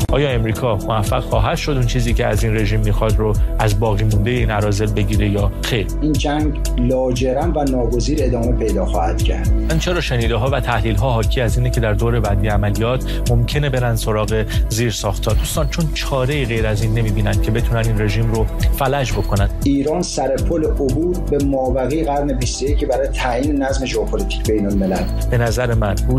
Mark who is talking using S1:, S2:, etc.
S1: آیا امریکا موفق خواهد شد اون چیزی که از این رژیم میخواد رو از باقی مونده این اراذل بگیره یا خیر؟
S2: این جنگ لاجرم و ناگزیر ادامه پیدا خواهد کرد.
S1: من چرا شنیده‌ها و تحلیل‌ها حاکی از اینه که در دور بعدی عملیات ممکنه برن سراغ زیرساخت‌ها. دوستان چون چاره‌ای غیر از این نمی‌بینن که بتونن این رژیم رو فلج بکنن.
S2: ایران سر پل عبور به مابقی قرن 21 برای تعیین نظم ژئوپلیتیک بین‌الملل.
S1: به نظر من